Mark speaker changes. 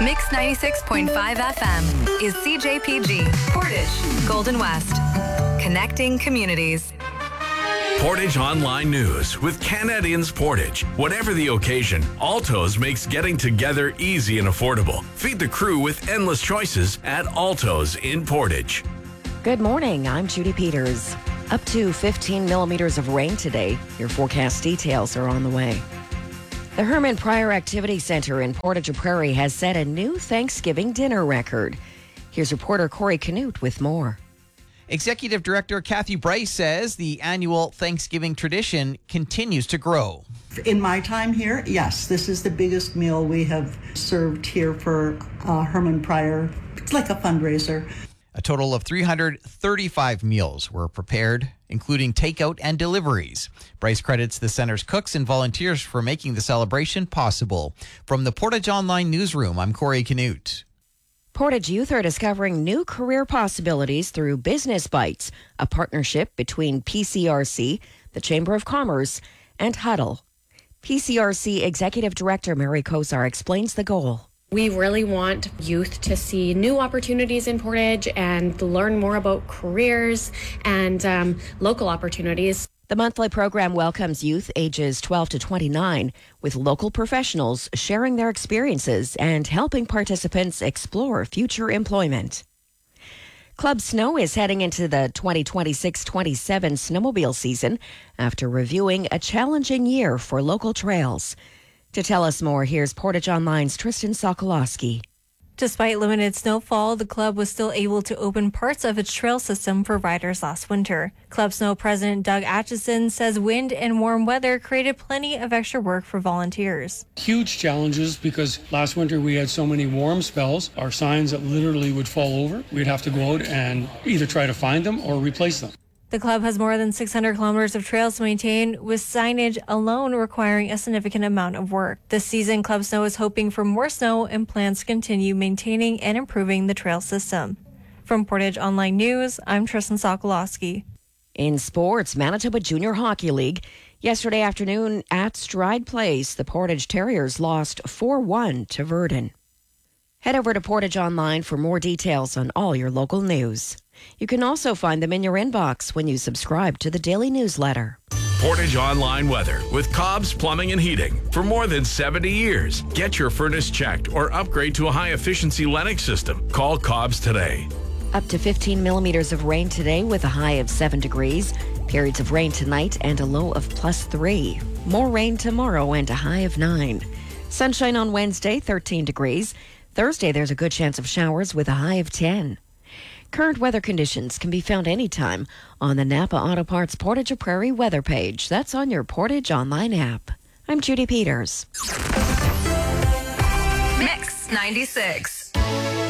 Speaker 1: Mix 96.5 FM is CJPG, Portage, Golden West. Connecting communities.
Speaker 2: Portage Online News with Canadians Portage. Whatever the occasion, Alto's makes getting together easy and affordable. Feed the crew with endless choices at Alto's in Portage.
Speaker 3: Good morning, I'm Judy Peters. Up to 15 millimeters of rain today. Your forecast details are on the way. The Herman Pryor Activity Center in Portage Prairie has set a new Thanksgiving dinner record. Here's reporter Corey Canute with more.
Speaker 4: Executive Director Kathy Bryce says the annual Thanksgiving tradition continues to grow.
Speaker 5: In my time here, yes, this is the biggest meal we have served here for Herman Pryor. It's like a fundraiser.
Speaker 4: A total of 335 meals were prepared, including takeout and deliveries. Bryce credits the center's cooks and volunteers for making the celebration possible. From the Portage Online Newsroom, I'm Corey Canute.
Speaker 3: Portage youth are discovering new career possibilities through Business Bites, a partnership between PCRC, the Chamber of Commerce, and Huddle. PCRC Executive Director Mary Kosar explains the goal.
Speaker 6: We really want youth to see new opportunities in Portage and learn more about careers and local opportunities.
Speaker 3: The monthly program welcomes youth ages 12 to 29 with local professionals sharing their experiences and helping participants explore future employment. Club Snow is heading into the 2026-27 snowmobile season after reviewing a challenging year for local trails. To tell us more, here's Portage Online's Tristan Sokolowski.
Speaker 7: Despite limited snowfall, the club was still able to open parts of its trail system for riders last winter. Club Snow President Doug Atchison says wind and warm weather created plenty of extra work for volunteers.
Speaker 8: Huge challenges because last winter we had so many warm spells, our signs that literally would fall over. We'd have to go out and either try to find them or replace them.
Speaker 7: The club has more than 600 kilometers of trails to maintain, with signage alone requiring a significant amount of work. This season, Club Snow is hoping for more snow and plans to continue maintaining and improving the trail system. From Portage Online News, I'm Tristan Sokolowski.
Speaker 3: In sports, Manitoba Junior Hockey League. Yesterday afternoon at Stride Place, the Portage Terriers lost 4-1 to Verdun. Head over to Portage Online for more details on all your local news. You can also find them in your inbox when you subscribe to the daily newsletter.
Speaker 2: Portage Online Weather with Cobb's Plumbing and Heating. For more than 70 years, get your furnace checked or upgrade to a high-efficiency Lennox system. Call Cobb's today.
Speaker 3: Up to 15 millimeters of rain today with a high of 7 degrees. Periods of rain tonight and a low of +3. More rain tomorrow and a high of 9. Sunshine on Wednesday, 13 degrees. Thursday, there's a good chance of showers with a high of 10. Current weather conditions can be found anytime on the Napa Auto Parts Portage Prairie weather page. That's on your Portage Online app. I'm Judy Peters.
Speaker 1: Mix 96.